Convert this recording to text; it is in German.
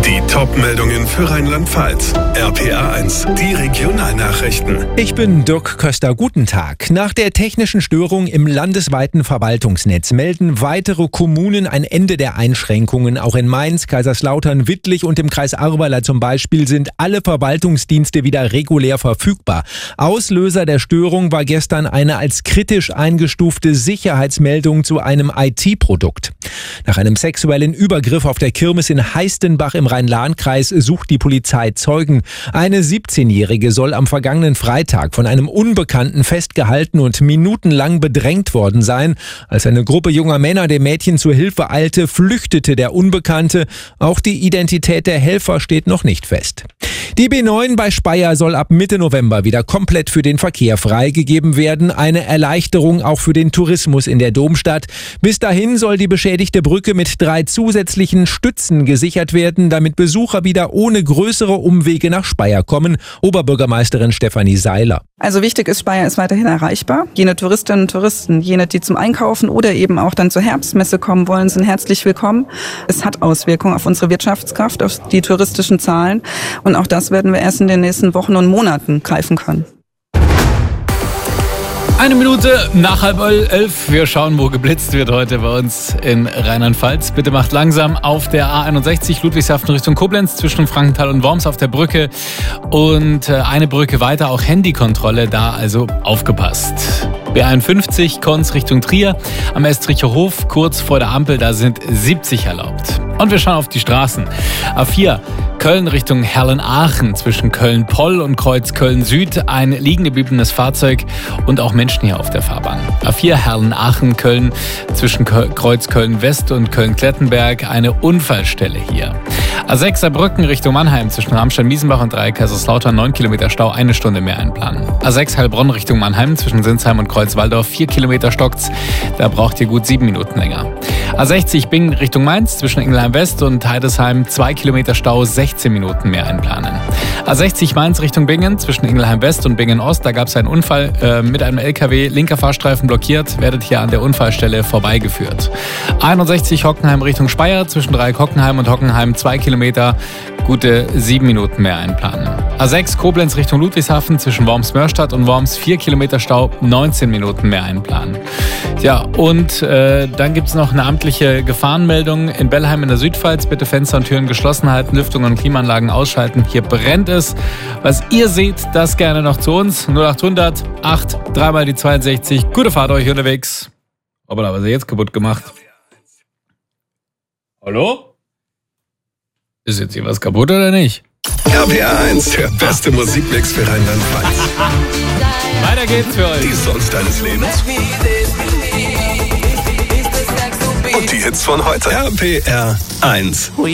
Die Top-Meldungen für Rheinland-Pfalz. RPA 1, die Regionalnachrichten. Ich bin Dirk Köster. Guten Tag. Nach der technischen Störung im landesweiten Verwaltungsnetz melden weitere Kommunen ein Ende der Einschränkungen. Auch in Mainz, Kaiserslautern, Wittlich und im Kreis Ahrweiler zum Beispiel sind alle Verwaltungsdienste wieder regulär verfügbar. Auslöser der Störung war gestern eine als kritisch eingestufte Sicherheitsmeldung zu einem IT-Produkt. Nach einem sexuellen Übergriff auf der Kirmes in Heistenbach im Rhein-Lahn-Kreis sucht die Polizei Zeugen. Eine 17-Jährige soll am vergangenen Freitag von einem Unbekannten festgehalten und minutenlang bedrängt worden sein. Als eine Gruppe junger Männer dem Mädchen zur Hilfe eilte, flüchtete der Unbekannte. Auch die Identität der Helfer steht noch nicht fest. Die B9 bei Speyer soll ab Mitte November wieder komplett für den Verkehr freigegeben werden. Eine Erleichterung auch für den Tourismus in der Domstadt. Bis dahin soll die beschädigte Brücke mit 3 zusätzlichen Stützen gesichert werden, damit Besucher wieder ohne größere Umwege nach Speyer kommen. Oberbürgermeisterin Stefanie Seiler. Also wichtig ist, Speyer ist weiterhin erreichbar. Jene Touristinnen und Touristen, jene, die zum Einkaufen oder eben auch dann zur Herbstmesse kommen wollen, sind herzlich willkommen. Es hat Auswirkungen auf unsere Wirtschaftskraft, auf die touristischen Zahlen. Und auch das werden wir erst in den nächsten Wochen und Monaten greifen können. 1 Minute nach 10:30. Wir schauen, wo geblitzt wird heute bei uns in Rheinland-Pfalz. Bitte macht langsam auf der A61 Ludwigshafen Richtung Koblenz zwischen Frankenthal und Worms auf der Brücke. Und eine Brücke weiter, auch Handykontrolle, da also aufgepasst. B51 Konz Richtung Trier am Estricher Hof, kurz vor der Ampel, da sind 70 erlaubt. Und wir schauen auf die Straßen. A4 Köln Richtung Herlen-Aachen zwischen Köln-Poll und Kreuz Köln-Süd. Ein liegen gebliebenes Fahrzeug und auch Menschen hier auf der Fahrbahn. A4 Herlen-Aachen-Köln zwischen Kreuz Köln-West und Köln-Klettenberg. Eine Unfallstelle hier. A6 Saarbrücken Richtung Mannheim zwischen Ramstein-Miesenbach und Kaiserslautern 9 Kilometer Stau, 1 Stunde mehr einplanen. A6 Heilbronn Richtung Mannheim zwischen Sinsheim und Kreuzwaldorf 4 Kilometer stockt's. Da braucht ihr gut 7 Minuten länger. A60 Bingen Richtung Mainz zwischen Ingelheim West und Heidesheim 2 Kilometer Stau, 16 Minuten mehr einplanen. A60 Mainz Richtung Bingen zwischen Ingelheim West und Bingen Ost, da gab es einen Unfall mit einem LKW, linker Fahrstreifen blockiert, werdet hier an der Unfallstelle vorbeigeführt. 61 Hockenheim Richtung Speyer zwischen Dreieck-Hockenheim und Hockenheim 2 Kilometer, gute 7 Minuten mehr einplanen. A6 Koblenz Richtung Ludwigshafen zwischen Worms-Mörstadt und Worms 4 Kilometer Stau, 19 Minuten mehr einplanen. Ja, und dann gibt es noch eine amtliche Gefahrenmeldung in Bellheim in der Südpfalz. Bitte Fenster und Türen geschlossen halten, Lüftung und Klimaanlagen ausschalten. Hier brennt es. Was ihr seht, das gerne noch zu uns. 0800 8 3 mal die 62. Gute Fahrt euch unterwegs. Aber was ist jetzt kaputt gemacht? Hallo? Ist jetzt hier was kaputt oder nicht? RPA 1, der beste Musikmix für Rheinland-Pfalz. Weiter geht's für euch. Die Songs deines Lebens. Und die Hits von heute. RPA 1.